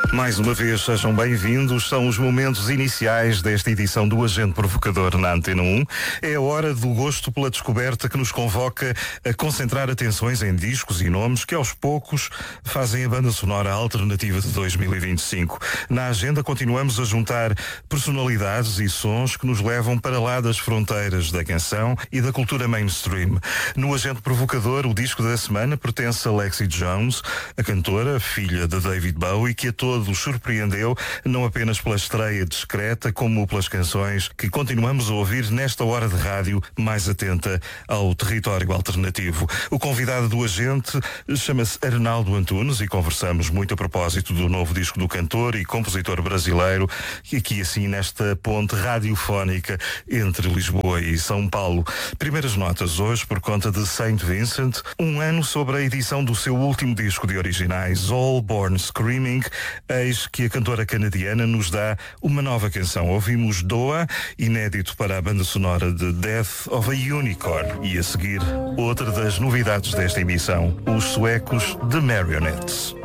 Mais uma vez, sejam bem-vindos. São os momentos iniciais desta edição do Agente Provocador na Antena 1. É a hora do gosto pela descoberta que nos convoca a concentrar atenções em discos e nomes que aos poucos fazem a banda sonora alternativa de 2025. Na agenda continuamos a juntar personalidades e sons que nos levam para lá das fronteiras da canção e da cultura mainstream. No Agente Provocador, o disco da semana pertence a Lexi Jones, a cantora, filha de David Bowie, que a todos surpreendeu, não apenas pela estreia discreta, como pelas canções que continuamos a ouvir nesta hora de rádio mais atenta ao território alternativo. O convidado do Agente chama-se Arnaldo Antunes e conversamos muito a propósito do novo disco do cantor e compositor brasileiro, e aqui assim nesta ponte radiofónica entre Lisboa e São Paulo. Primeiras notas hoje por conta de Saint Vincent, um ano sobre a edição do seu último disco de originais, All Born Screaming. Eis que a cantora canadiana nos dá uma nova canção. Ouvimos Doa, inédito para a banda sonora de Death of a Unicorn. E a seguir, outra das novidades desta emissão, os suecos The Marionettes.